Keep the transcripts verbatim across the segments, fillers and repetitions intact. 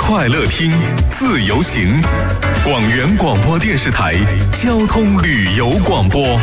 快乐听，自由行。广元广播电视台交通旅游广播。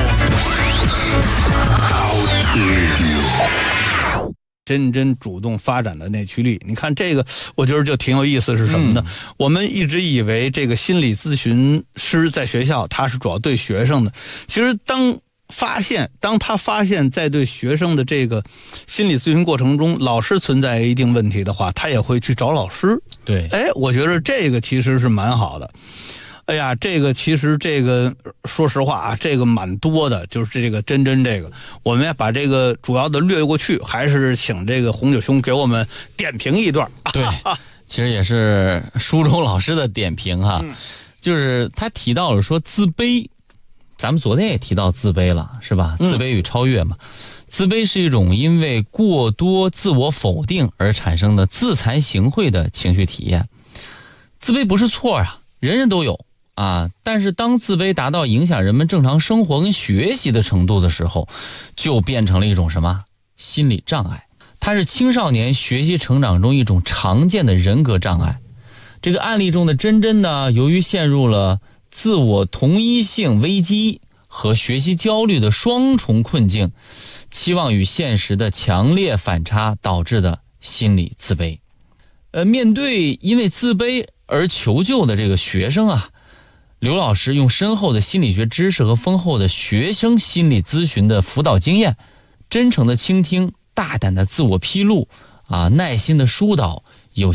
真真主动发展的内驱力，你看这个，我觉得就挺有意思，是什么呢？嗯、我们一直以为这个心理咨询师在学校他是主要对学生的，其实当发现当他发现在对学生的这个心理咨询过程中，老师存在一定问题的话，他也会去找老师。 对， 哎，我觉得这个其实是蛮好的。哎呀，这个其实这个说实话啊，这个蛮多的，就是这个真真这个，我们要把这个主要的略过去，还是请这个红九兄给我们点评一段。 对，其实也是书中老师的点评哈， 嗯、 就是他提到了说自卑，咱们昨天也提到自卑了，是吧？自卑与超越嘛。嗯、自卑是一种因为过多自我否定而产生的自惭形秽的情绪体验。自卑不是错啊，人人都有。啊！但是当自卑达到影响人们正常生活跟学习的程度的时候，就变成了一种什么心理障碍？它是青少年学习成长中一种常见的人格障碍。这个案例中的真真呢，由于陷入了自我同一性危机和学习焦虑的双重困境，期望与现实的强烈反差导致的心理自卑。呃，面对因为自卑而求救的这个学生啊，刘老师用深厚的心理学知识和丰厚的学生心理咨询的辅导经验，真诚的倾听，大胆的自我披露啊，耐心的疏导，